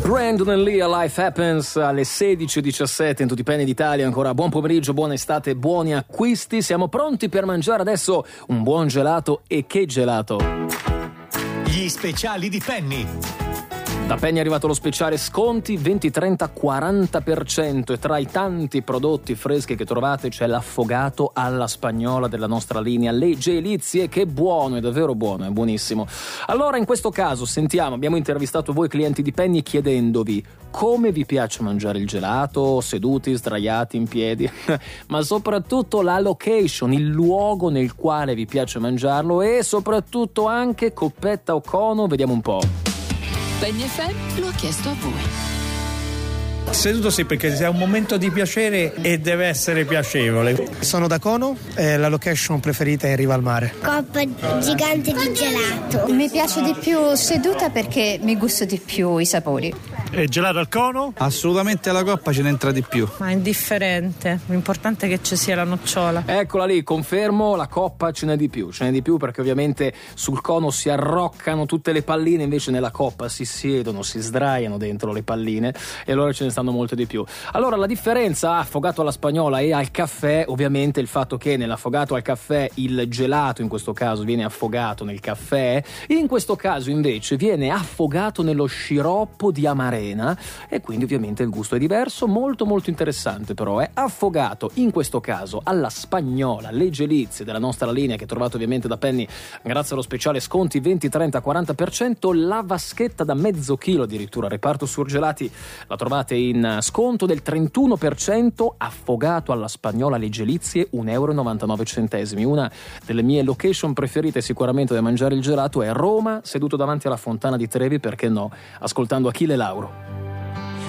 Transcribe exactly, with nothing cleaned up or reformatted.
Brandon and Lee, Life Happens, alle sedici e diciassette in tutti i penny d'Italia. Ancora buon pomeriggio, buona estate, buoni acquisti. Siamo pronti per mangiare adesso un buon gelato. E che gelato? Gli speciali di Penny. Da Penny è arrivato lo speciale sconti venti, trenta, quaranta per cento e tra i tanti prodotti freschi che trovate c'è l'affogato alla spagnola della nostra linea Le Gelizie. Che buono, è davvero buono, è buonissimo. Allora in questo caso sentiamo, abbiamo intervistato voi clienti di Penny chiedendovi come vi piace mangiare il gelato, seduti, sdraiati, in piedi, ma soprattutto la location, il luogo nel quale vi piace mangiarlo e soprattutto anche coppetta o cono, vediamo un po'. Penny F M lo ha chiesto a voi. Seduto sì, perché è un momento di piacere e deve essere piacevole. Sono da Cono e la location preferita è in riva al mare. Coppa gigante di gelato. Mi piace di più seduta perché mi gusto di più i sapori. E gelato al cono? Assolutamente la coppa ce ne entra di più. Ma è indifferente, l'importante è che ci sia la nocciola. Eccola lì, confermo, la coppa ce n'è di più, ce n'è di più perché ovviamente sul cono si arroccano tutte le palline, invece nella coppa si siedono, si sdraiano dentro le palline e allora ce ne stanno molte di più. Allora la differenza affogato alla spagnola e al caffè, ovviamente il fatto che nell'affogato al caffè il gelato in questo caso viene affogato nel caffè, in questo caso invece viene affogato nello sciroppo di amarena e quindi ovviamente il gusto è diverso, molto molto interessante. Però è affogato in questo caso alla spagnola, Le Gelizie della nostra linea che trovate ovviamente da Penny grazie allo speciale sconti venti, trenta, quaranta per cento. La vaschetta da mezzo chilo addirittura reparto surgelati la trovate in sconto del trentuno per cento, affogato alla spagnola Le Gelizie un euro e novantanove centesimi. Una delle mie location preferite sicuramente da mangiare il gelato è Roma, seduto davanti alla Fontana di Trevi, perché no, ascoltando Achille Lauro.